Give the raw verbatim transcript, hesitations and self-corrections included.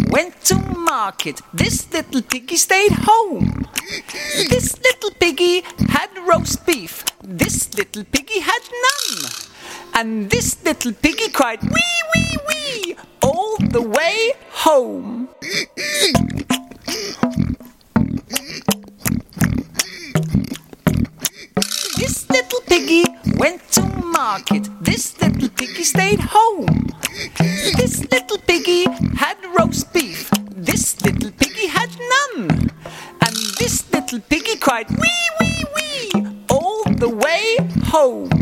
went to market. This little piggy stayed home. This little piggy had roast beef. This little piggy had none. And this little piggy cried, wee, wee, wee, all the way home. This little piggy went to market. This little piggy stayed home. This little piggy had roast beef. This little piggy had none. And this little piggy cried, wee, wee, wee, all the way home.